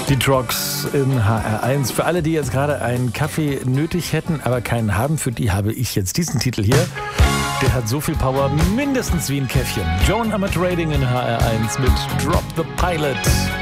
Die Trogs in HR1. Für alle, die jetzt gerade einen Kaffee nötig hätten, aber keinen haben, für die habe ich jetzt diesen Titel hier. Der hat so viel Power, mindestens wie ein Käffchen. Joan Armatrading in HR1 mit Drop the Pilot.